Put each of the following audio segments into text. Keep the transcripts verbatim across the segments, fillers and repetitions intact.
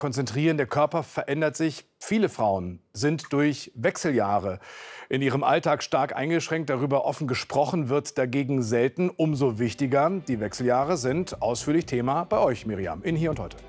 konzentrieren. Der Körper verändert sich. Viele Frauen sind durch Wechseljahre in ihrem Alltag stark eingeschränkt. Darüber offen gesprochen wird dagegen selten. Umso wichtiger, die Wechseljahre sind ausführlich Thema bei euch, Miriam, in Hier und Heute.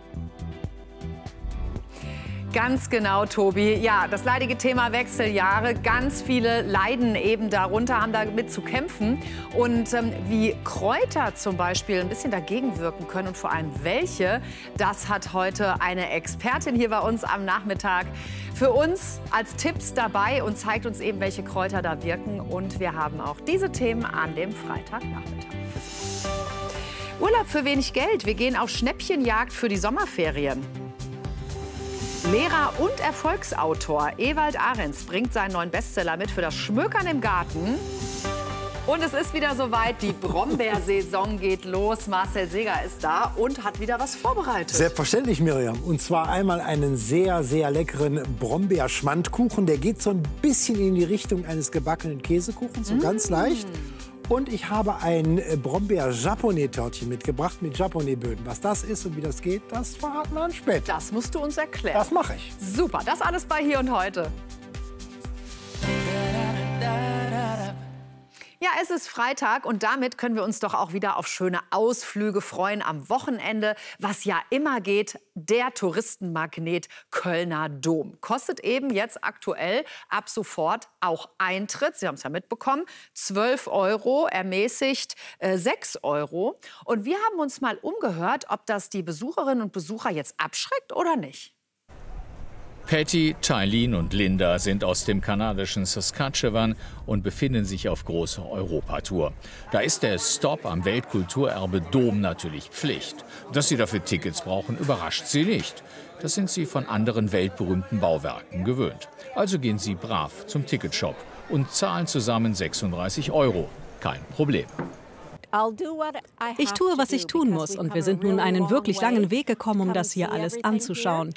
Ganz genau, Tobi. Ja, das leidige Thema Wechseljahre. Ganz viele leiden eben darunter, haben damit zu kämpfen. Und ähm, wie Kräuter zum Beispiel ein bisschen dagegen wirken können und vor allem welche, das hat heute eine Expertin hier bei uns am Nachmittag für uns als Tipps dabei und zeigt uns eben, welche Kräuter da wirken. Und wir haben auch diese Themen an dem Freitagnachmittag. Urlaub für wenig Geld. Wir gehen auf Schnäppchenjagd für die Sommerferien. Lehrer und Erfolgsautor Ewald Ahrens bringt seinen neuen Bestseller mit für das Schmökern im Garten. Und es ist wieder soweit, die Brombeersaison geht los. Marcel Seger ist da und hat wieder was vorbereitet. Selbstverständlich, Miriam. Und zwar einmal einen sehr, sehr leckeren Brombeerschmandkuchen. Der geht so ein bisschen in die Richtung eines gebackenen Käsekuchens, so mmh. ganz leicht. Und ich habe ein Brombeer-Japonais-Törtchen mitgebracht mit Japonais-Böden. Was das ist und wie das geht, das verraten wir dann später. Das musst du uns erklären. Das mache ich. Super, das alles bei Hier und Heute. Ja, es ist Freitag und damit können wir uns doch auch wieder auf schöne Ausflüge freuen am Wochenende. Was ja immer geht, der Touristenmagnet Kölner Dom. Kostet eben jetzt aktuell ab sofort auch Eintritt. Sie haben es ja mitbekommen, zwölf Euro, ermäßigt äh, sechs Euro. Und wir haben uns mal umgehört, ob das die Besucherinnen und Besucher jetzt abschreckt oder nicht. Patty, Tailin und Linda sind aus dem kanadischen Saskatchewan und befinden sich auf großer Europatour. Da ist der Stopp am Weltkulturerbe Dom natürlich Pflicht. Dass sie dafür Tickets brauchen, überrascht sie nicht. Das sind sie von anderen weltberühmten Bauwerken gewöhnt. Also gehen sie brav zum Ticketshop und zahlen zusammen sechsunddreißig Euro. Kein Problem. Ich tue, was ich tun muss. Und wir sind nun einen wirklich langen Weg gekommen, um das hier alles anzuschauen.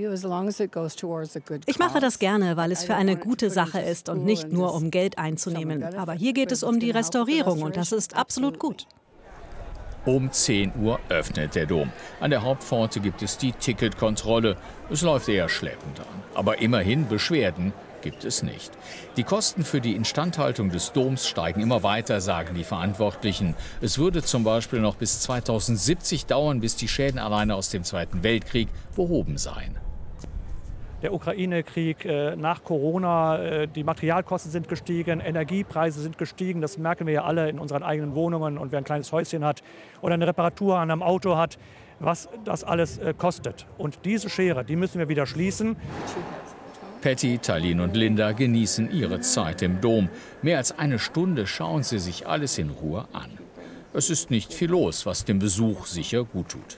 Ich mache das gerne, weil es für eine gute Sache ist und nicht nur, um Geld einzunehmen. Aber hier geht es um die Restaurierung und das ist absolut gut. Um zehn Uhr öffnet der Dom. An der Hauptpforte gibt es die Ticketkontrolle. Es läuft eher schleppend an. Aber immerhin Beschwerden gibt es nicht. Die Kosten für die Instandhaltung des Doms steigen immer weiter, sagen die Verantwortlichen. Es würde zum Beispiel noch bis zweitausendsiebzig dauern, bis die Schäden alleine aus dem Zweiten Weltkrieg behoben seien. Der Ukraine-Krieg äh, nach Corona, äh, die Materialkosten sind gestiegen, Energiepreise sind gestiegen. Das merken wir ja alle in unseren eigenen Wohnungen. Und wer ein kleines Häuschen hat oder eine Reparatur an einem Auto hat, was das alles äh, kostet. Und diese Schere, die müssen wir wieder schließen. Patty, Tailin und Linda genießen ihre Zeit im Dom. Mehr als eine Stunde schauen sie sich alles in Ruhe an. Es ist nicht viel los, was dem Besuch sicher gut tut.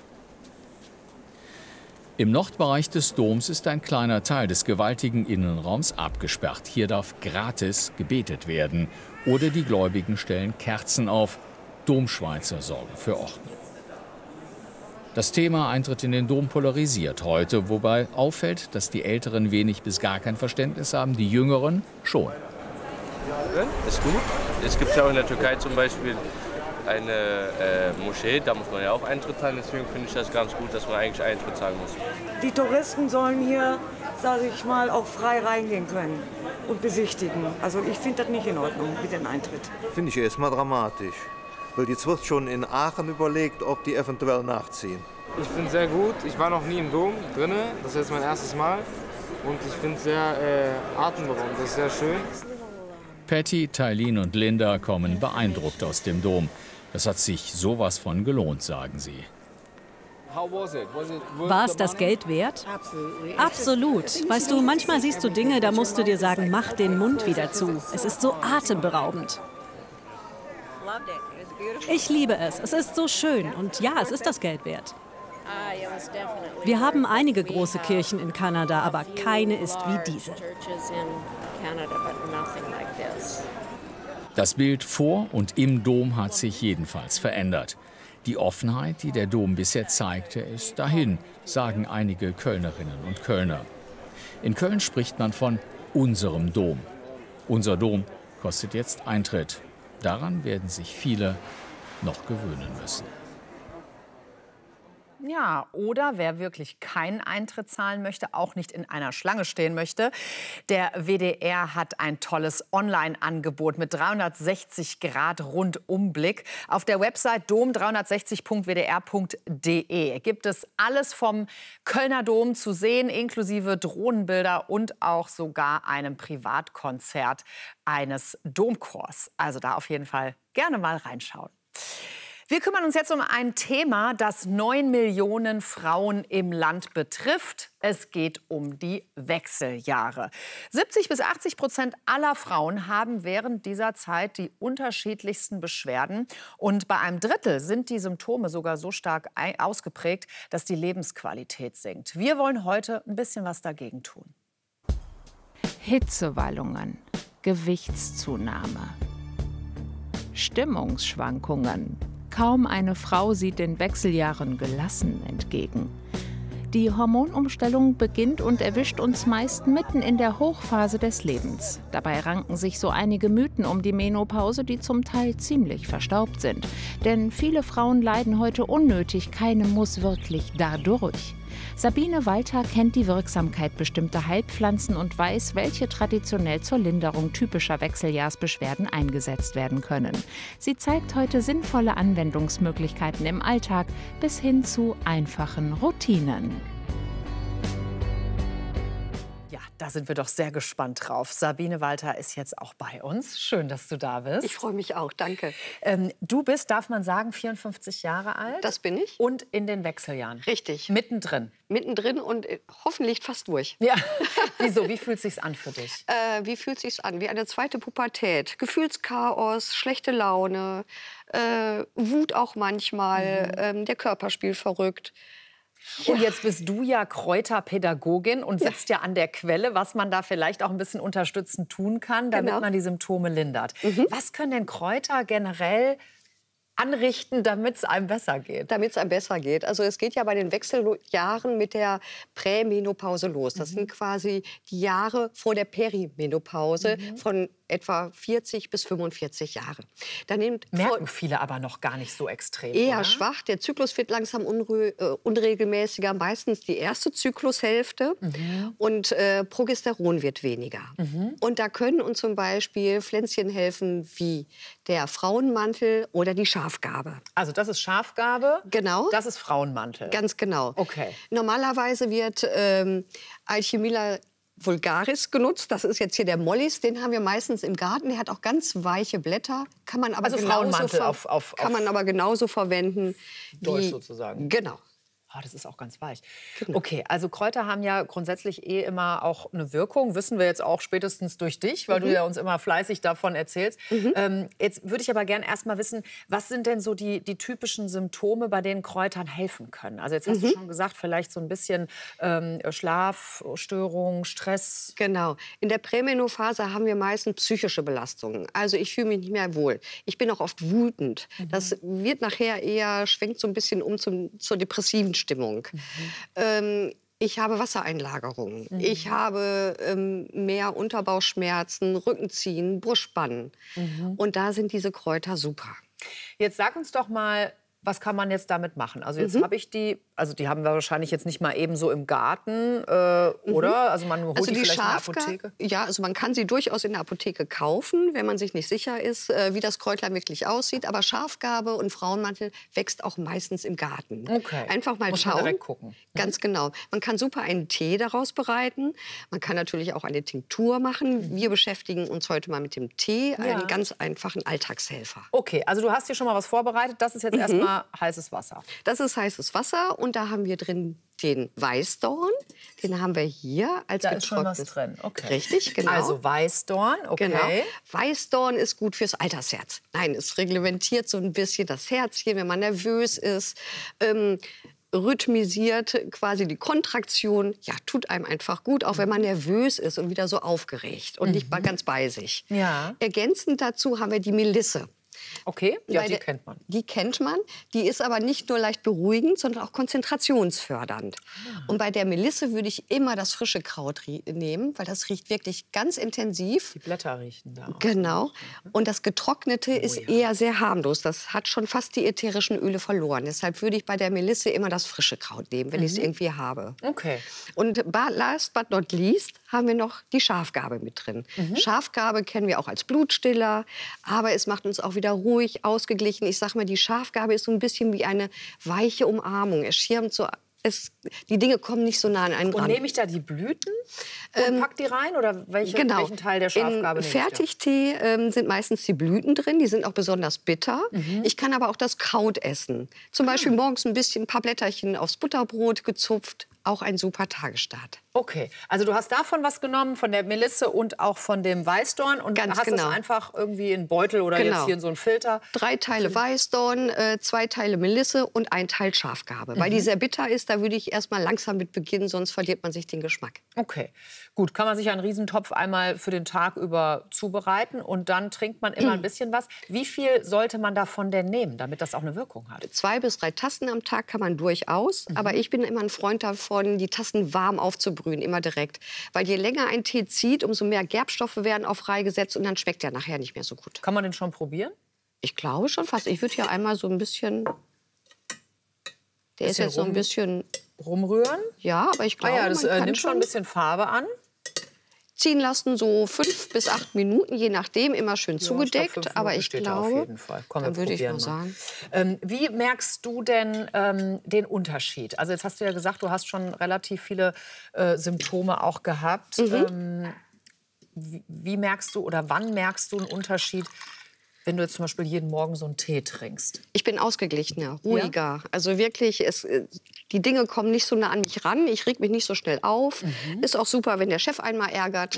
Im Nordbereich des Doms ist ein kleiner Teil des gewaltigen Innenraums abgesperrt. Hier darf gratis gebetet werden. Oder die Gläubigen stellen Kerzen auf. Domschweizer sorgen für Ordnung. Das Thema Eintritt in den Dom polarisiert heute, wobei auffällt, dass die Älteren wenig bis gar kein Verständnis haben, die Jüngeren schon. Ist gut. Es gibt ja auch in der Türkei zum Beispiel eine äh, Moschee, da muss man ja auch Eintritt zahlen. Deswegen finde ich das ganz gut, dass man eigentlich Eintritt zahlen muss. Die Touristen sollen hier, sage ich mal, auch frei reingehen können und besichtigen. Also ich finde das nicht in Ordnung mit dem Eintritt. Finde ich erstmal dramatisch. Weil jetzt wird schon in Aachen überlegt, ob die eventuell nachziehen. Ich finde es sehr gut. Ich war noch nie im Dom drin. Das ist jetzt mein erstes Mal. Und ich finde es sehr äh, atemberaubend. Das ist sehr schön. Patty, Tailin und Linda kommen beeindruckt aus dem Dom. Das hat sich sowas von gelohnt, sagen sie. War es das Geld wert? Absolut. Weißt du, manchmal siehst du Dinge, da musst du dir sagen, mach den Mund wieder zu. Es ist so atemberaubend. Ich liebe es. Es ist so schön. Und ja, es ist das Geld wert. Wir haben einige große Kirchen in Kanada, aber keine ist wie diese. Das Bild vor und im Dom hat sich jedenfalls verändert. Die Offenheit, die der Dom bisher zeigte, ist dahin, sagen einige Kölnerinnen und Kölner. In Köln spricht man von unserem Dom. Unser Dom kostet jetzt Eintritt. Daran werden sich viele noch gewöhnen müssen. Ja, oder wer wirklich keinen Eintritt zahlen möchte, auch nicht in einer Schlange stehen möchte. Der W D R hat ein tolles Online-Angebot mit dreihundertsechzig Grad Rundumblick. Auf der Website dom dreihundertsechzig punkt w d r punkt d e gibt es alles vom Kölner Dom zu sehen, inklusive Drohnenbilder und auch sogar einem Privatkonzert eines Domchors. Also da auf jeden Fall gerne mal reinschauen. Wir kümmern uns jetzt um ein Thema, das neun Millionen Frauen im Land betrifft. Es geht um die Wechseljahre. siebzig bis achtzig Prozent aller Frauen haben während dieser Zeit die unterschiedlichsten Beschwerden. Und bei einem Drittel sind die Symptome sogar so stark ausgeprägt, dass die Lebensqualität sinkt. Wir wollen heute ein bisschen was dagegen tun. Hitzewallungen, Gewichtszunahme, Stimmungsschwankungen. Kaum eine Frau sieht den Wechseljahren gelassen entgegen. Die Hormonumstellung beginnt und erwischt uns meist mitten in der Hochphase des Lebens. Dabei ranken sich so einige Mythen um die Menopause, die zum Teil ziemlich verstaubt sind. Denn viele Frauen leiden heute unnötig, keine muss wirklich dadurch. Sabine Walter kennt die Wirksamkeit bestimmter Heilpflanzen und weiß, welche traditionell zur Linderung typischer Wechseljahrsbeschwerden eingesetzt werden können. Sie zeigt heute sinnvolle Anwendungsmöglichkeiten im Alltag bis hin zu einfachen Routinen. Ja, da sind wir doch sehr gespannt drauf. Sabine Walter ist jetzt auch bei uns. Schön, dass du da bist. Ich freue mich auch, danke. Ähm, du bist, darf man sagen, vierundfünfzig Jahre alt. Das bin ich. Und in den Wechseljahren. Richtig. Mittendrin. Mittendrin und hoffentlich fast durch. Ja. Wieso? Wie fühlt es sich an für dich? Äh, wie fühlt es sich an? Wie eine zweite Pubertät. Gefühlschaos, schlechte Laune, äh, Wut auch manchmal. Mhm. Ähm, der Körper spielt verrückt. Und jetzt bist du ja Kräuterpädagogin und sitzt ja. ja an der Quelle, was man da vielleicht auch ein bisschen unterstützend tun kann, damit genau. man die Symptome lindert. Mhm. Was können denn Kräuter generell anrichten, damit es einem besser geht? Damit es einem besser geht. Also es geht ja bei den Wechseljahren mit der Prämenopause los. Das mhm. sind quasi die Jahre vor der Perimenopause mhm. von etwa vierzig bis fünfundvierzig Jahre. Da nimmt merken viele aber noch gar nicht so extrem. Eher oder? schwach. Der Zyklus wird langsam unru- äh, unregelmäßiger, meistens die erste Zyklushälfte. Mhm. Und äh, Progesteron wird weniger. Mhm. Und da können uns zum Beispiel Pflänzchen helfen wie der Frauenmantel oder die Schafgarbe. Also das ist Schafgarbe? Genau. Das ist Frauenmantel? Ganz genau. Okay. Normalerweise wird ähm, Alchimilla vulgaris genutzt. Das ist jetzt hier der Mollis. Den haben wir meistens im Garten. Der hat auch ganz weiche Blätter. Kann man aber also genauso Frauenmantel ver- auf, auf, kann man aber genauso verwenden. Dolch wie, sozusagen. Genau. Oh, das ist auch ganz weich. Genau. Okay, also Kräuter haben ja grundsätzlich eh immer auch eine Wirkung. Wissen wir jetzt auch spätestens durch dich, weil mhm. du ja uns immer fleißig davon erzählst. Mhm. Ähm, jetzt würde ich aber gerne erst mal wissen, was sind denn so die, die typischen Symptome, bei denen Kräutern helfen können? Also jetzt hast mhm. du schon gesagt, vielleicht so ein bisschen ähm, Schlafstörung, Stress. Genau. In der Prämenophase haben wir meistens psychische Belastungen. Also ich fühle mich nicht mehr wohl. Ich bin auch oft wütend. Mhm. Das wird nachher eher, schwenkt so ein bisschen um zum, zur depressiven Stimmung. Mhm. Ähm, ich habe Wassereinlagerungen. Mhm. Ich habe ähm, mehr Unterbauchschmerzen, Rückenziehen, Brustspannen. Mhm. Und da sind diese Kräuter super. Jetzt sag uns doch mal, was kann man jetzt damit machen? Also jetzt mhm. habe ich die, also die haben wir wahrscheinlich jetzt nicht mal eben so im Garten, äh, mhm. oder? Also man holt also die, die vielleicht Schafgar- in der Apotheke? Ja, also man kann sie durchaus in der Apotheke kaufen, wenn man sich nicht sicher ist, äh, wie das Kräutlein wirklich aussieht. Aber Schafgarbe und Frauenmantel wächst auch meistens im Garten. Okay. Einfach mal Muss schauen. man direkt gucken. Ganz genau. Man kann super einen Tee daraus bereiten. Man kann natürlich auch eine Tinktur machen. Wir beschäftigen uns heute mal mit dem Tee, Ja. einen ganz einfachen Alltagshelfer. Okay, also du hast hier schon mal was vorbereitet. Das ist jetzt Mhm. erstmal heißes Wasser. Das ist heißes Wasser und da haben wir drin den Weißdorn. Den haben wir hier als Da ist schon was getrocknetes- drin. Okay. Richtig, genau. Also Weißdorn, okay. Genau. Weißdorn ist gut fürs Altersherz. Nein, es reglementiert so ein bisschen das Herzchen, wenn man nervös ist. Ähm, rhythmisiert quasi die Kontraktion. Ja, tut einem einfach gut, auch wenn man nervös ist und wieder so aufgeregt und nicht mal ganz bei sich. Ja. Ergänzend dazu haben wir die Melisse. Okay, ja, Bei die der- kennt man. Die kennt man. Die ist aber nicht nur leicht beruhigend, sondern auch konzentrationsfördernd. Ah. Und bei der Melisse würde ich immer das frische Kraut rie- nehmen, weil das riecht wirklich ganz intensiv. Die Blätter riechen da auch. Genau. Und das Getrocknete Oh ist eher sehr harmlos. Das hat schon fast die ätherischen Öle verloren. Deshalb würde ich bei der Melisse immer das frische Kraut nehmen, wenn ich es Mhm. irgendwie habe. Okay. Und ba- last but not least haben wir noch die Schafgarbe mit drin. Mhm. Schafgarbe kennen wir auch als Blutstiller, aber es macht uns auch wieder ruhig, ausgeglichen. Ich sag mal, die Schafgarbe ist so ein bisschen wie eine weiche Umarmung. Es schirmt so, es, die Dinge kommen nicht so nah an einen Und dran. nehme ich da die Blüten und pack die rein? Oder welche, Genau. welchen Teil der Schafgarbe In nehme ich da? Fertigtee ähm, sind meistens die Blüten drin. Die sind auch besonders bitter. Mhm. Ich kann aber auch das Kraut essen. Zum Beispiel morgens ein bisschen, ein paar Blätterchen aufs Butterbrot gezupft. Auch ein super Tagesstart. Okay, also du hast davon was genommen, von der Melisse und auch von dem Weißdorn und Ganz hast genau. es einfach irgendwie in einen Beutel oder Genau. jetzt hier in so einen Filter. Drei Teile Weißdorn, äh, zwei Teile Melisse und ein Teil Schafgarbe. Weil Mhm. die sehr bitter ist, da würde ich erst mal langsam mit beginnen, sonst verliert man sich den Geschmack. Okay, gut, kann man sich einen Riesentopf einmal für den Tag über zubereiten und dann trinkt man immer ein bisschen was. Wie viel sollte man davon denn nehmen, damit das auch eine Wirkung hat? Zwei bis drei Tassen am Tag kann man durchaus. Mhm. Aber ich bin immer ein Freund davon, die Tassen warm aufzubrühen, immer direkt. Weil je länger ein Tee zieht, umso mehr Gerbstoffe werden auch freigesetzt und dann schmeckt der nachher nicht mehr so gut. Kann man den schon probieren? Ich glaube schon fast. Ich würde hier einmal so ein bisschen... Der ist Bisschen jetzt so ein rum- bisschen... Rumrühren? Ja, aber ich glaube, Ah ja, das man äh, kann nimmt schon ein bisschen Farbe an. ziehen lassen, so fünf bis acht Minuten, je nachdem, immer schön Ja, ich zugedeckt. glaub, fünf aber Minuten ich steht da auf glaube, jeden Fall. Komm, wir dann würde ich probieren mal mal. sagen. Ähm, wie merkst du denn ähm, den Unterschied? Also jetzt hast du ja gesagt, du hast schon relativ viele äh, Symptome auch gehabt. Mhm. Ähm, wie, wie merkst du oder wann merkst du einen Unterschied, wenn du jetzt zum Beispiel jeden Morgen so einen Tee trinkst? Ich bin ausgeglichener, ruhiger. Also wirklich, es, äh, die Dinge kommen nicht so nah an mich ran. Ich reg mich nicht so schnell auf. Mhm. Ist auch super, wenn der Chef einmal ärgert.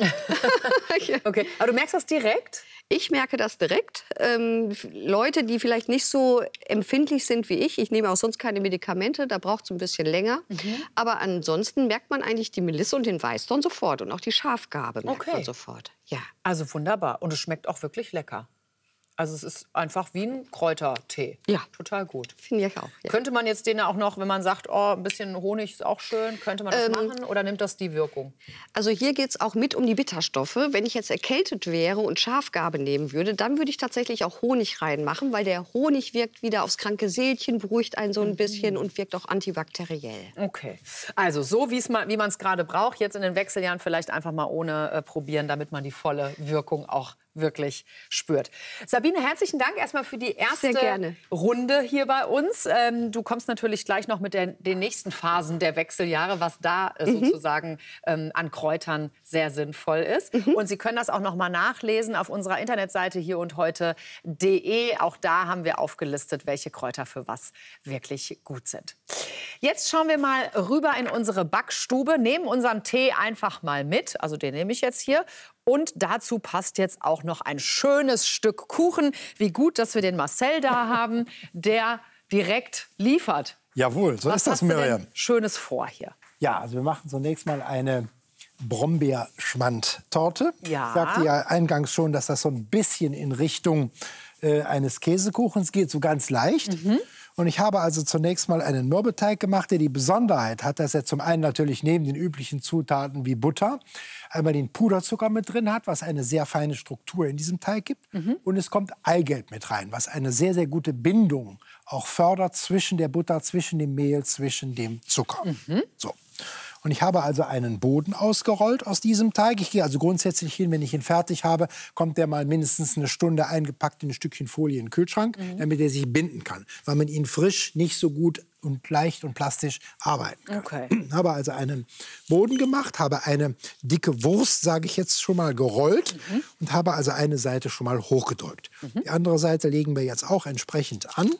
Okay, aber du merkst das direkt? Ich merke das direkt. Ähm, Leute, die vielleicht nicht so empfindlich sind wie ich, ich nehme auch sonst keine Medikamente, da braucht es ein bisschen länger. Mhm. Aber ansonsten merkt man eigentlich die Melisse und den Weißdorn sofort. Und auch die Schafgarbe merkt Okay. man sofort. Ja. Also wunderbar. Und es schmeckt auch wirklich lecker. Also es ist einfach wie ein Kräutertee. Ja. Total gut. Finde ich auch. Ja. Könnte man jetzt den auch noch, wenn man sagt, oh, ein bisschen Honig ist auch schön, könnte man das Ähm, machen oder nimmt das die Wirkung? Also hier geht es auch mit um die Bitterstoffe. Wenn ich jetzt erkältet wäre und Schafgarbe nehmen würde, dann würde ich tatsächlich auch Honig reinmachen, weil der Honig wirkt wieder aufs kranke Seelchen, beruhigt einen so ein bisschen und wirkt auch antibakteriell. Okay, also so wie's mal, wie man es gerade braucht, jetzt in den Wechseljahren vielleicht einfach mal ohne äh, probieren, damit man die volle Wirkung auch wirklich spürt. Sabine, herzlichen Dank erstmal für die erste Sehr gerne. Runde hier bei uns. Ähm, du kommst natürlich gleich noch mit der, den nächsten Phasen der Wechseljahre, was da äh, Mhm. sozusagen ähm, an Kräutern sehr sinnvoll ist. Mhm. Und Sie können das auch noch mal nachlesen auf unserer Internetseite hier und heute punkt de. Auch da haben wir aufgelistet, welche Kräuter für was wirklich gut sind. Jetzt schauen wir mal rüber in unsere Backstube, nehmen unseren Tee einfach mal mit, also den nehme ich jetzt hier. Und dazu passt jetzt auch noch ein schönes Stück Kuchen. Wie gut, dass wir den Marcel da haben, der direkt liefert. Jawohl, so Was ist das, hast du Miriam. denn Schönes vor hier? Ja, also wir machen zunächst mal eine Brombeerschmand-Torte. Ja. Ich sagte ja eingangs schon, dass das so ein bisschen in Richtung äh, eines Käsekuchens geht, so ganz leicht. Mhm. Und ich habe also zunächst mal einen Mürbeteig gemacht, der die Besonderheit hat, dass er zum einen natürlich neben den üblichen Zutaten wie Butter einmal den Puderzucker mit drin hat, was eine sehr feine Struktur in diesem Teig gibt. Mhm. Und es kommt Eigelb mit rein, was eine sehr, sehr gute Bindung auch fördert zwischen der Butter, zwischen dem Mehl, zwischen dem Zucker. Mhm. So. Und ich habe also einen Boden ausgerollt aus diesem Teig. Ich gehe also grundsätzlich hin, wenn ich ihn fertig habe, kommt der mal mindestens eine Stunde eingepackt in ein Stückchen Folie in den Kühlschrank, Mhm. damit er sich binden kann, weil man ihn frisch nicht so gut und leicht und plastisch arbeiten kann. Okay. Habe also einen Boden gemacht, habe eine dicke Wurst, sage ich jetzt schon mal, gerollt Mhm. und habe also eine Seite schon mal hochgedrückt. Die andere Seite legen wir jetzt auch entsprechend an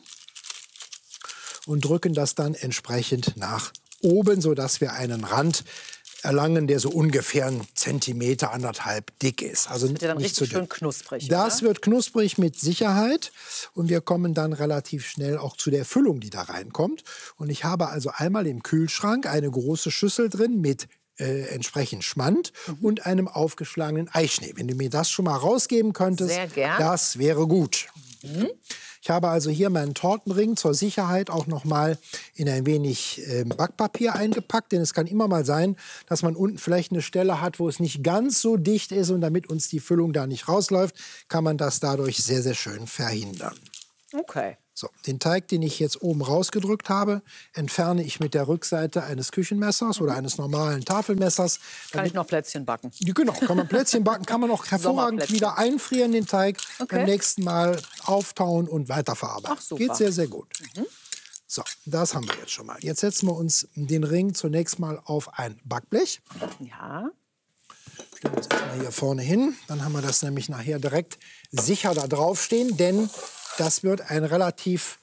und drücken das dann entsprechend nach oben, sodass wir einen Rand erlangen, der so ungefähr einen Zentimeter, anderthalb dick ist. Also Wird ja dann nicht richtig zu dünn. schön knusprig. Das oder? wird knusprig mit Sicherheit. Und wir kommen dann relativ schnell auch zu der Füllung, die da reinkommt. Und ich habe also einmal im Kühlschrank eine große Schüssel drin mit äh, entsprechend Schmand Mhm. und einem aufgeschlagenen Eischnee. Wenn du mir das schon mal rausgeben könntest, Sehr gern. das wäre gut. Mhm. Ich habe also hier meinen Tortenring zur Sicherheit auch noch mal in ein wenig äh, Backpapier eingepackt, denn es kann immer mal sein, dass man unten vielleicht eine Stelle hat, wo es nicht ganz so dicht ist, und damit uns die Füllung da nicht rausläuft, kann man das dadurch sehr, sehr schön verhindern. Okay. So, den Teig, den ich jetzt oben rausgedrückt habe, entferne ich mit der Rückseite eines Küchenmessers oder eines normalen Tafelmessers. Kann ich noch Plätzchen backen? Genau, kann man Plätzchen backen, kann man auch hervorragend wieder einfrieren, den Teig, okay. beim nächsten Mal auftauen und weiterverarbeiten. Ach, super. Geht sehr, sehr gut. Mhm. So, das haben wir jetzt schon mal. Jetzt setzen wir uns den Ring zunächst mal auf ein Backblech. Ja. Stellen wir uns erstmal hier vorne hin. Dann haben wir das nämlich nachher direkt sicher da drauf stehen, denn das wird ein relativ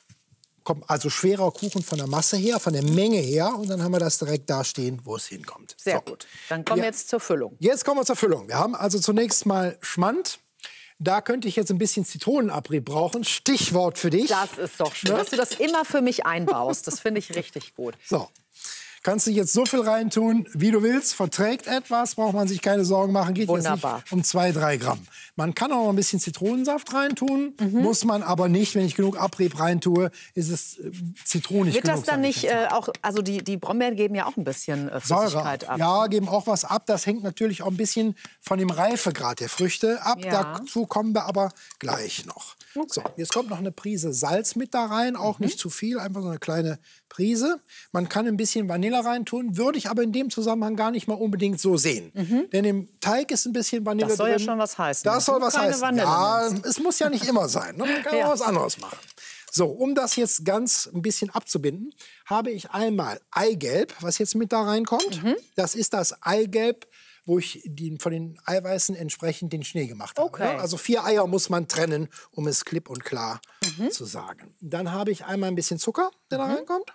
also schwerer Kuchen von der Masse her, von der Menge her. Und dann haben wir das direkt da stehen, wo es hinkommt. Sehr so. gut. Dann kommen wir ja. jetzt zur Füllung. Jetzt kommen wir zur Füllung. Wir haben also zunächst mal Schmand. Da könnte ich jetzt ein bisschen Zitronenabrieb brauchen. Stichwort für dich. Das ist doch schön, ja? dass du das immer für mich einbaust. Das finde ich richtig gut. So. Kannst du jetzt so viel reintun, wie du willst. Verträgt etwas, braucht man sich keine Sorgen machen. Geht Wunderbar. Jetzt nicht um zwei, drei Gramm. Man kann auch noch ein bisschen Zitronensaft reintun. Mhm. Muss man aber nicht. Wenn ich genug Abrieb reintue, ist es äh, zitronig Wird genug. das dann nicht äh, auch, also die, die Brombeeren geben ja auch ein bisschen äh, Flüssigkeit Säure ab. Ja, geben auch was ab. Das hängt natürlich auch ein bisschen von dem Reifegrad der Früchte ab. Ja. Dazu kommen wir aber gleich noch. Okay. So, jetzt kommt noch eine Prise Salz mit da rein. Auch mhm. nicht zu viel, einfach so eine kleine Prise. Man kann ein bisschen Vanille reintun, würde ich aber in dem Zusammenhang gar nicht mal unbedingt so sehen. Mhm. Denn im Teig ist ein bisschen Vanille drin. Das soll drin. ja schon was heißen. Das soll was Keine heißen. Vanille Ja, es muss ja nicht immer sein. Ne? Man kann ja. auch was anderes machen. So, um das jetzt ganz ein bisschen abzubinden, habe ich einmal Eigelb, was jetzt mit da reinkommt. Mhm. Das ist das Eigelb, wo ich die, von den Eiweißen entsprechend den Schnee gemacht habe. Okay. Also vier Eier muss man trennen, um es klipp und klar Mhm. zu sagen. Dann habe ich einmal ein bisschen Zucker, der Mhm. da reinkommt.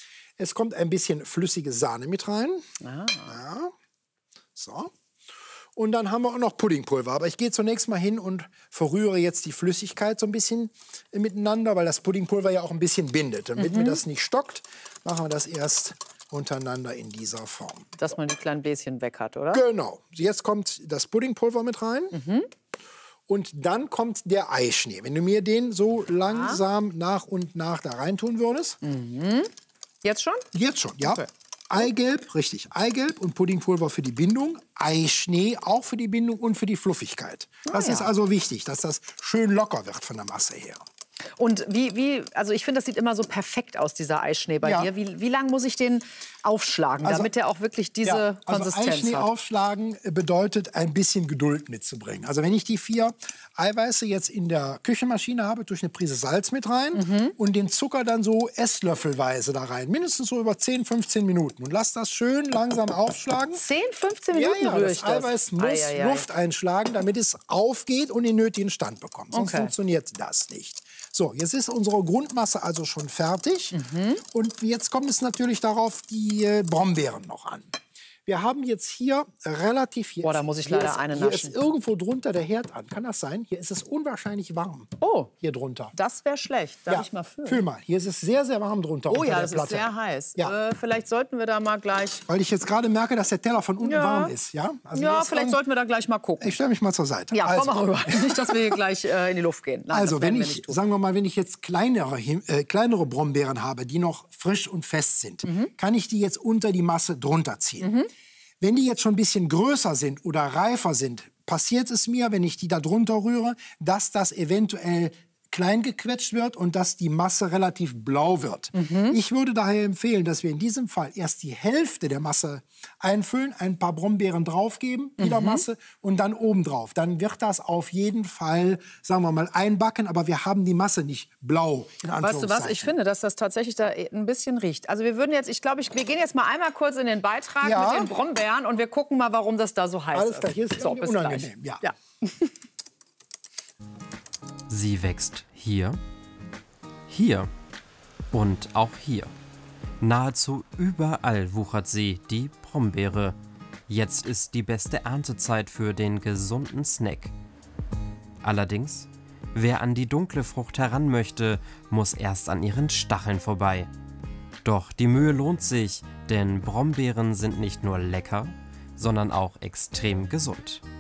Es kommt ein bisschen flüssige Sahne mit rein. Ah. Ja. So. Und dann haben wir auch noch Puddingpulver. Aber ich gehe zunächst mal hin und verrühre jetzt die Flüssigkeit so ein bisschen miteinander, weil das Puddingpulver ja auch ein bisschen bindet. Damit Mhm. mir das nicht stockt, machen wir das erst untereinander in dieser Form. Dass man die kleinen Bläschen weg hat, oder? Genau. Jetzt kommt das Puddingpulver mit rein. Mhm. Und dann kommt der Eischnee. Wenn du mir den so langsam nach und nach da reintun würdest. Mhm. Jetzt schon? Jetzt schon, ja. Okay. Eigelb, richtig. Eigelb und Puddingpulver für die Bindung. Eischnee auch für die Bindung und für die Fluffigkeit. Ah, das ja. ist also wichtig, dass das schön locker wird von der Masse her. Und wie, wie, also ich finde, das sieht immer so perfekt aus, dieser Eischnee bei Ja. dir. Wie, wie lange muss ich den aufschlagen, Also- damit er auch wirklich diese Ja, also Konsistenz Eischnee hat? aufschlagen bedeutet, ein bisschen Geduld mitzubringen. Also wenn ich die vier Eiweiße jetzt in der Küchenmaschine habe, durch eine Prise Salz mit rein Mhm. und den Zucker dann so esslöffelweise da rein. Mindestens so über zehn, fünfzehn Minuten. Und lass das schön langsam aufschlagen. zehn, fünfzehn Minuten ja, ja, rühre ich das das. Eiweiß muss Ei, ei, ei. Luft einschlagen, damit es aufgeht und den nötigen Stand bekommt. Sonst Okay. funktioniert das nicht. So, jetzt ist unsere Grundmasse also schon fertig. Mhm. Und jetzt kommt es natürlich darauf die äh, Brombeeren noch an. Wir haben jetzt hier relativ... Hier Boah, ist- da muss ich hier leider ist, eine Hier naschen. ist irgendwo drunter der Herd an. Kann das sein? Hier ist es unwahrscheinlich warm. Oh, hier drunter. Das wäre schlecht. Darf Ja, ich mal fühlen? Fühl mal, hier ist es sehr, sehr warm drunter. Oh unter ja, der das ist Platte. sehr heiß. Ja. Äh, vielleicht sollten wir da mal gleich... Weil ich jetzt gerade merke, dass der Teller von unten Ja. warm ist. Ja, also ja, hier ist vielleicht irgend- sollten wir da gleich mal gucken. Ich stelle mich mal zur Seite. Ja, also, komm mal rüber. Nicht, dass wir hier gleich äh, in die Luft gehen. Nein, also das wenn werden wir ich, nicht tun. sagen wir mal, wenn ich jetzt kleinere, Him- äh, kleinere Brombeeren habe, die noch frisch und fest sind, Mhm. kann ich die jetzt unter die Masse drunter ziehen. Wenn die jetzt schon ein bisschen größer sind oder reifer sind, passiert es mir, wenn ich die da drunter rühre, dass das eventuell klein gequetscht wird und dass die Masse relativ blau wird. Mhm. Ich würde daher empfehlen, dass wir in diesem Fall erst die Hälfte der Masse einfüllen, ein paar Brombeeren draufgeben, jeder Mhm. Masse, und dann oben drauf. Dann wird das auf jeden Fall, sagen wir mal, einbacken, aber wir haben die Masse nicht blau, in Weißt du was? Anführungszeichen. Ich finde, dass das tatsächlich da ein bisschen riecht. Also wir würden jetzt, ich glaube, ich, wir gehen jetzt mal einmal kurz in den Beitrag Ja. mit den Brombeeren und wir gucken mal, warum das da so heiß Alles ist. klar, hier ist es so, irgendwie bis unangenehm, gleich. ja. Sie wächst hier, hier und auch hier. Nahezu überall wuchert sie, die Brombeere. Jetzt ist die beste Erntezeit für den gesunden Snack. Allerdings, wer an die dunkle Frucht heran möchte, muss erst an ihren Stacheln vorbei. Doch die Mühe lohnt sich, denn Brombeeren sind nicht nur lecker, sondern auch extrem gesund.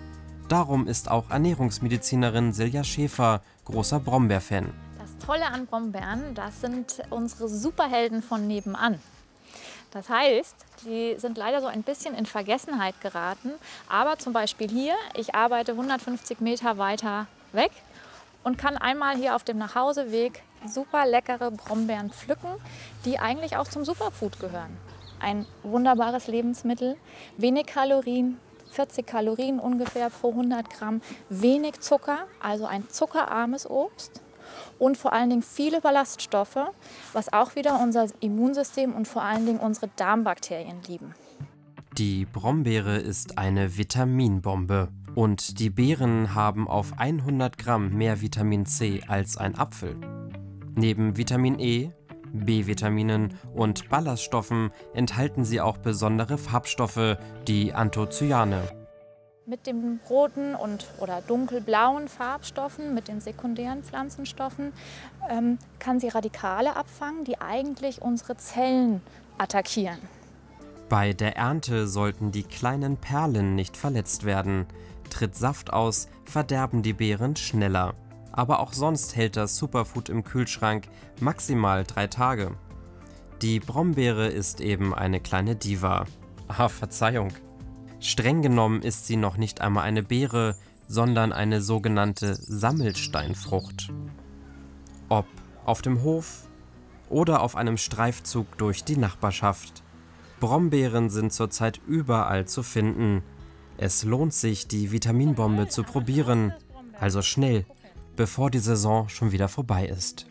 Darum ist auch Ernährungsmedizinerin Silja Schäfer großer Brombeer-Fan. Das Tolle an Brombeeren, das sind unsere Superhelden von nebenan. Das heißt, die sind leider so ein bisschen in Vergessenheit geraten. Aber zum Beispiel hier, ich arbeite hundertfünfzig Meter weiter weg und kann einmal hier auf dem Nachhauseweg super leckere Brombeeren pflücken, die eigentlich auch zum Superfood gehören. Ein wunderbares Lebensmittel, wenig Kalorien, vierzig Kalorien ungefähr pro hundert Gramm, wenig Zucker, also ein zuckerarmes Obst. Und vor allen Dingen viele Ballaststoffe, was auch wieder unser Immunsystem und vor allen Dingen unsere Darmbakterien lieben. Die Brombeere ist eine Vitaminbombe. Und die Beeren haben auf hundert Gramm mehr Vitamin C als ein Apfel. Neben Vitamin E, B-Vitaminen und Ballaststoffen enthalten sie auch besondere Farbstoffe, die Anthocyane. Mit den roten und oder dunkelblauen Farbstoffen, mit den sekundären Pflanzenstoffen, ähm, kann sie Radikale abfangen, die eigentlich unsere Zellen attackieren. Bei der Ernte sollten die kleinen Perlen nicht verletzt werden. Tritt Saft aus, verderben die Beeren schneller. Aber auch sonst hält das Superfood im Kühlschrank maximal drei Tage. Die Brombeere ist eben eine kleine Diva. Ah, Verzeihung. Streng genommen ist sie noch nicht einmal eine Beere, sondern eine sogenannte Sammelsteinfrucht. Ob auf dem Hof oder auf einem Streifzug durch die Nachbarschaft. Brombeeren sind zurzeit überall zu finden. Es lohnt sich, die Vitaminbombe zu probieren. Also schnell, bevor die Saison schon wieder vorbei ist.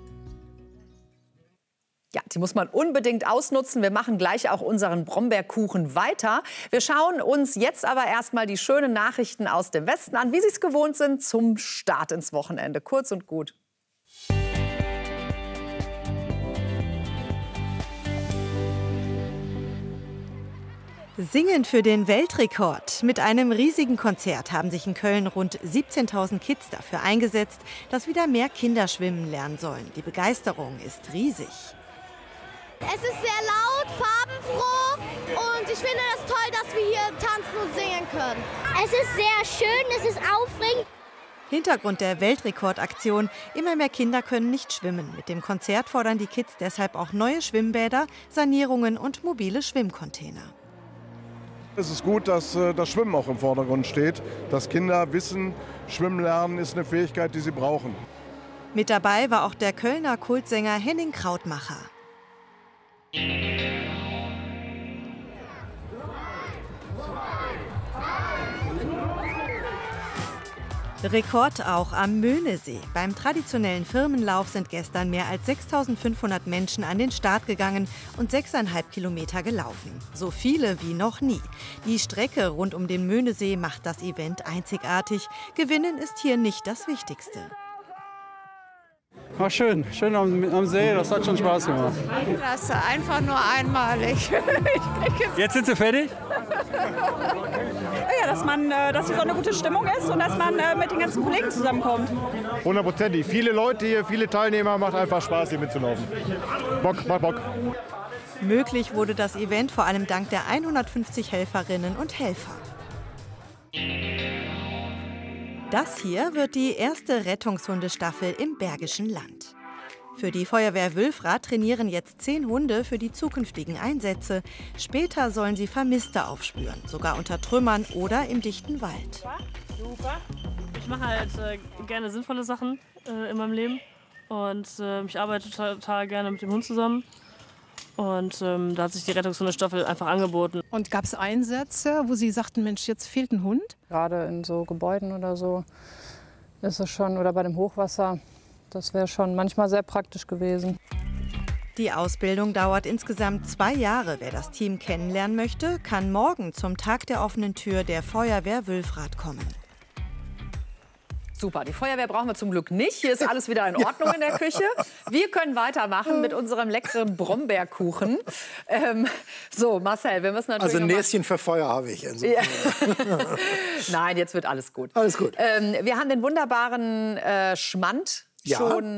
Ja, die muss man unbedingt ausnutzen. Wir machen gleich auch unseren Brombeerkuchen weiter. Wir schauen uns jetzt aber erstmal die schönen Nachrichten aus dem Westen an, wie Sie es gewohnt sind, zum Start ins Wochenende. Kurz und gut. Singen für den Weltrekord. Mit einem riesigen Konzert haben sich in Köln rund siebzehntausend Kids dafür eingesetzt, dass wieder mehr Kinder schwimmen lernen sollen. Die Begeisterung ist riesig. Es ist sehr laut, farbenfroh und ich finde es toll, dass wir hier tanzen und singen können. Es ist sehr schön, es ist aufregend. Hintergrund der Weltrekordaktion: Immer mehr Kinder können nicht schwimmen. Mit dem Konzert fordern die Kids deshalb auch neue Schwimmbäder, Sanierungen und mobile Schwimmcontainer. Es ist gut, dass äh, das Schwimmen auch im Vordergrund steht, dass Kinder wissen, Schwimmen lernen ist eine Fähigkeit, die sie brauchen. Mit dabei war auch der Kölner Kultsänger Henning Krautmacher. Rekord auch am Möhnesee. Beim traditionellen Firmenlauf sind gestern mehr als sechstausendfünfhundert Menschen an den Start gegangen und sechseinhalb Kilometer gelaufen. So viele wie noch nie. Die Strecke rund um den Möhnesee macht das Event einzigartig. Gewinnen ist hier nicht das Wichtigste. War schön, schön am, am See, das hat schon Spaß gemacht. Das ist einfach nur einmalig. Jetzt sind Sie fertig? Ja, dass, man, dass hier so eine gute Stimmung ist und dass man mit den ganzen Kollegen zusammenkommt. Hundertprozentig. Viele Leute hier, viele Teilnehmer, macht einfach Spaß hier mitzulaufen. Bock, macht Bock. Möglich wurde das Event vor allem dank der hundertfünfzig Helferinnen und Helfer. Das hier wird die erste Rettungshundestaffel im Bergischen Land. Für die Feuerwehr Wülfrath trainieren jetzt zehn Hunde für die zukünftigen Einsätze. Später sollen sie Vermisste aufspüren, sogar unter Trümmern oder im dichten Wald. Super. Ich mache halt äh, gerne sinnvolle Sachen äh, in meinem Leben und äh, ich arbeite total gerne mit dem Hund zusammen. Und ähm, da hat sich die Rettungshundestaffel einfach angeboten. Und gab es Einsätze, wo Sie sagten, Mensch, jetzt fehlt ein Hund? Gerade in so Gebäuden oder so ist es schon, oder bei dem Hochwasser, das wäre schon manchmal sehr praktisch gewesen. Die Ausbildung dauert insgesamt zwei Jahre. Wer das Team kennenlernen möchte, kann morgen zum Tag der offenen Tür der Feuerwehr Wülfrath kommen. Super, die Feuerwehr brauchen wir zum Glück nicht. Hier ist alles wieder in Ordnung in der Küche. Wir können weitermachen mit unserem leckeren Brombeerkuchen. Ähm, so, Marcel, wir müssen natürlich Also ein Näschen für Feuer habe ich. Also. Ja. Nein, jetzt wird alles gut. Alles gut. Ähm, wir haben den wunderbaren äh, Schmand ja. schon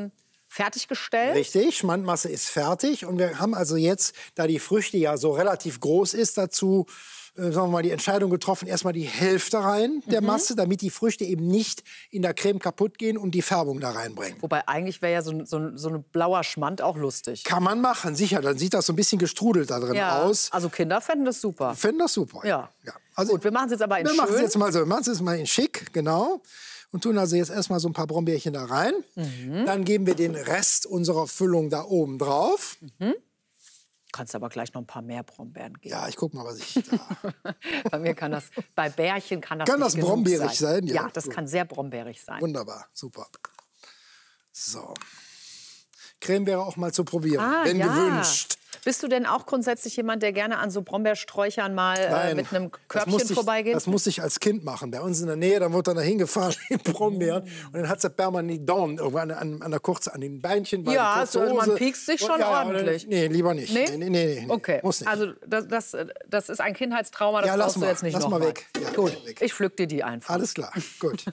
fertiggestellt. Richtig, Schmandmasse ist fertig. Und wir haben also jetzt, da die Früchte ja so relativ groß ist, dazu äh, sagen wir mal, die Entscheidung getroffen, erstmal die Hälfte rein der Mhm. Masse, damit die Früchte eben nicht in der Creme kaputt gehen und die Färbung da reinbringen. Wobei eigentlich wäre ja so, so, so ein blauer Schmand auch lustig. Kann man machen, sicher. Dann sieht das so ein bisschen gestrudelt da drin Ja, aus. also Kinder fänden das super. Fänden das super. Ja. ja. Also, Gut, wir machen es jetzt aber in wir machen es schön. jetzt mal so. Wir machen es jetzt mal in schick, genau. Und tun also jetzt erstmal so ein paar Brombeerchen da rein. Mhm. Dann geben wir den Rest unserer Füllung da oben drauf. Mhm. Kannst aber gleich noch ein paar mehr Brombeeren geben. Ja, ich guck mal, was ich da... Bei mir kann das, bei Bärchen kann das Kann nicht das genug brombeerig sein? Ja, Ja, das gut. kann sehr brombeerig sein. Wunderbar, super. So. Creme wäre auch mal zu probieren, Ah, wenn ja. gewünscht. Bist du denn auch grundsätzlich jemand, der gerne an so Brombeersträuchern mal äh, Nein, mit einem das Körbchen musste ich, vorbeigeht? Das musste ich als Kind machen. Bei uns in der Nähe, da wurde dann da hingefahren, die Brombeeren. Und dann hat sie permanent die Daumen irgendwann an, an der kurze, an den Beinchen. Bei Ja, der also kurzen man Hose. piekst sich Und- schon ja, ja, ordentlich. Nee, lieber nicht. Nee? Nee, nee, nee, nee. Okay, Muss nicht. also das, das, das ist ein Kindheitstrauma, das Ja, lass brauchst du mal, jetzt nicht lass noch mal mal. weg. Ja, Gut, weg. ich pflück dir die einfach. Alles klar, gut.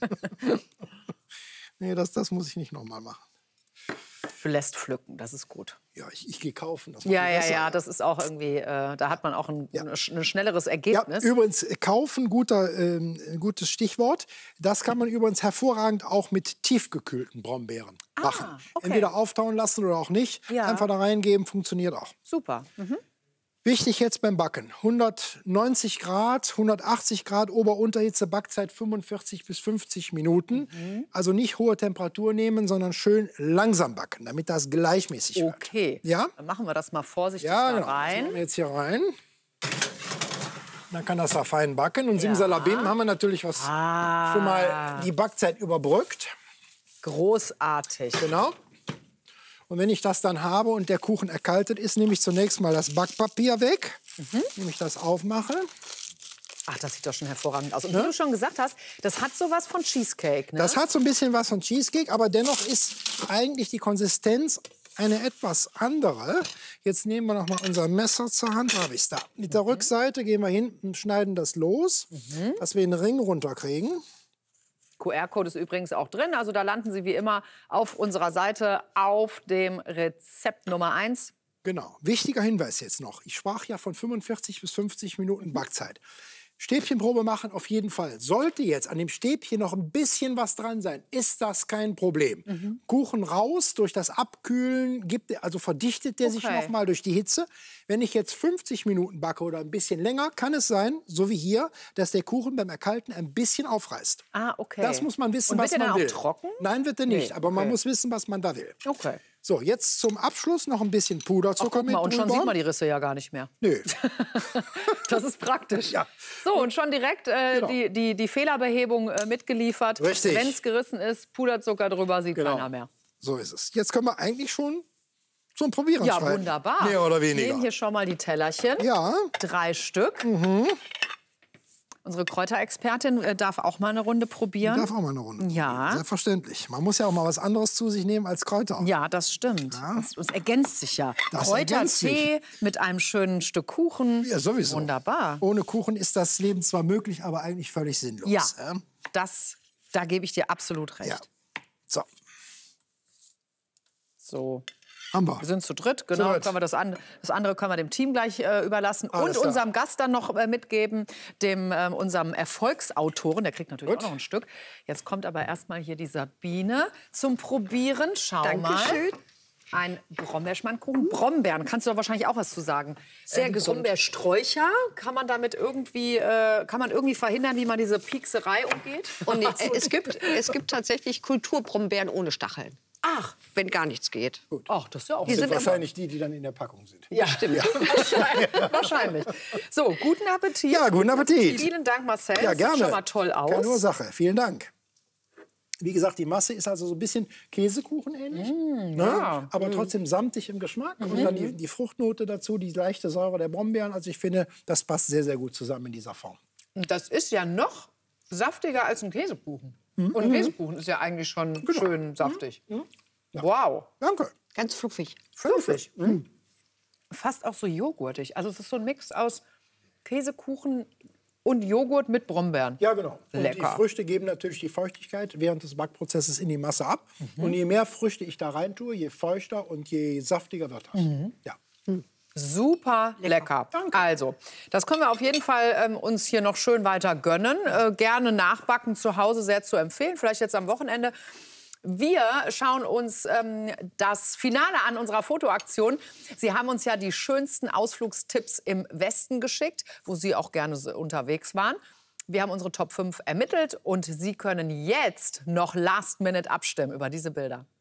Nee, das, das muss ich nicht noch mal machen. Du lässt pflücken, das ist gut. Ja, ich, ich gehe kaufen. Das macht Ja, mir ja, besser. ja, das ist auch irgendwie, äh, da hat man auch ein, ein, ein schnelleres Ja, Ergebnis. übrigens, kaufen, guter, ähm, ein gutes Stichwort. Das kann man übrigens hervorragend auch mit tiefgekühlten Brombeeren machen. okay. Entweder auftauen lassen oder auch nicht. Ja. Einfach da reingeben, funktioniert auch. Super. Mhm. Wichtig jetzt beim Backen. hundertneunzig Grad, hundertachtzig Grad Ober-Unterhitze, Backzeit fünfundvierzig bis fünfzig Minuten. Mhm. Also nicht hohe Temperatur nehmen, sondern schön langsam backen, damit das gleichmäßig wird. Okay, Ja? dann machen wir das mal vorsichtig Ja, da genau. Das rein. machen wir jetzt hier rein. Dann kann das da fein backen. Und simsalabim haben wir natürlich was Ah. schon mal die Backzeit überbrückt. Großartig. Genau. Und wenn ich das dann habe und der Kuchen erkaltet ist, nehme ich zunächst mal das Backpapier weg. Mhm. Nehme ich das aufmache. Ach, das sieht doch schon hervorragend aus. Und wie Ne? du schon gesagt hast, das hat sowas von Cheesecake, ne? Das hat so ein bisschen was von Cheesecake, aber dennoch ist eigentlich die Konsistenz eine etwas andere. Jetzt nehmen wir noch mal unser Messer zur Hand. Da habe ich es da. Mit der Rückseite gehen wir hinten, schneiden das los, Mhm. dass wir den Ring runterkriegen. Q R-Code ist übrigens auch drin. Also da landen Sie wie immer auf unserer Seite auf dem Rezept Nummer eins. Genau. Wichtiger Hinweis jetzt noch. Ich sprach ja von fünfundvierzig bis fünfzig Minuten Backzeit. Stäbchenprobe machen auf jeden Fall. Sollte jetzt an dem Stäbchen noch ein bisschen was dran sein, ist das kein Problem. Mhm. Kuchen raus, durch das Abkühlen, gibt, er- also verdichtet der sich Okay. noch mal durch die Hitze. Wenn ich jetzt fünfzig Minuten backe oder ein bisschen länger, kann es sein, so wie hier, dass der Kuchen beim Erkalten ein bisschen aufreißt. Ah, okay. Das muss man wissen, Und wird was der man dann auch will. trocken? Nein, wird er nicht. Nee, aber man okay. muss wissen, was man da will. Okay. So, jetzt zum Abschluss noch ein bisschen Puderzucker Ach, guck mit mal, und schon drüber. sieht man die Risse ja gar nicht mehr. Nö. Das ist praktisch. Ja. So, und schon direkt äh, Genau. die, die, die Fehlerbehebung äh, mitgeliefert. Richtig. Wenn es gerissen ist, Puderzucker drüber, sieht Genau. keiner mehr. So ist es. Jetzt können wir eigentlich schon zum Probieren Ja, schreiben. wunderbar. Mehr oder Wir weniger. nehmen hier schon mal die Tellerchen. Ja. Drei Stück. Mhm. Unsere Kräuterexpertin äh, darf auch mal eine Runde probieren. Darf auch mal eine Runde. Ja. Selbstverständlich. Man muss ja auch mal was anderes zu sich nehmen als Kräuter. Ja, das stimmt. Das, das ergänzt sich ja. Das ergänzt Kräutertee mit einem schönen Stück Kuchen. Ja, sowieso. Wunderbar. Ohne Kuchen ist das Leben zwar möglich, aber eigentlich völlig sinnlos. Ja, Ja. das, da gebe ich dir absolut recht. Ja. So, So. haben wir. Wir sind zu dritt, genau. Zu dritt. Können wir das, an, das andere können wir dem Team gleich äh, überlassen. Alles und klar. unserem Gast dann noch äh, mitgeben, dem, ähm, unserem Erfolgsautoren. Der kriegt natürlich Gut. auch noch ein Stück. Jetzt kommt aber erstmal hier die Sabine zum Probieren. Schau Dankeschön. mal. Ein Brombeerschmandkuchen. Brombeeren, kannst du doch wahrscheinlich auch was zu sagen. Sehr die gesund. Brombeersträucher, kann man damit irgendwie, äh, kann man irgendwie verhindern, wie man diese Piekserei umgeht? Und äh, es, gibt, es gibt tatsächlich Kulturbrombeeren ohne Stacheln. Ach, wenn gar nichts geht. Ach, das ist ja auch Die Das sind sind wahrscheinlich die, die dann in der Packung sind. Ja, stimmt. Wahrscheinlich. Wahrscheinlich. So, guten Appetit. Ja, guten Appetit. Vielen Dank, Marcel. Ja, Das gerne. sieht schon mal toll aus. Keine Ursache. Vielen Dank. Wie gesagt, die Masse ist also so ein bisschen Käsekuchen ähnlich, Mm, ne? ja. aber Mm. trotzdem samtig im Geschmack. Mhm. Und dann die, die Fruchtnote dazu, die leichte Säure der Brombeeren. Also ich finde, das passt sehr, sehr gut zusammen in dieser Form. Das ist ja noch saftiger als ein Käsekuchen. Mhm. Und ein Käsekuchen ist ja eigentlich schon schön saftig. Wow. Danke. Ganz fluffig. Fluffig. Mhm. Fast auch so joghurtig. Also es ist so ein Mix aus Käsekuchen, Und Joghurt mit Brombeeren. Ja, genau. Und Lecker. die Früchte geben natürlich die Feuchtigkeit während des Backprozesses in die Masse ab. Mhm. Und je mehr Früchte ich da rein tue, je feuchter und je saftiger wird das. Mhm. Ja. Super lecker. lecker. Also, das können wir auf jeden Fall ähm, uns hier noch schön weiter gönnen. Äh, gerne nachbacken zu Hause, sehr zu empfehlen. Vielleicht jetzt am Wochenende. Wir schauen uns ähm, das Finale an unserer Fotoaktion. Sie haben uns ja die schönsten Ausflugstipps im Westen geschickt, wo Sie auch gerne unterwegs waren. Wir haben unsere Top fünf ermittelt und Sie können jetzt noch Last Minute abstimmen über diese Bilder.